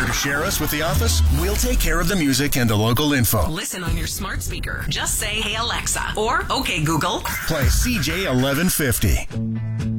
to share us with the office? We'll take care of the music and the local info. Listen on your smart speaker. Just say, "Hey Alexa," or "Okay Google." Play CJ 1150.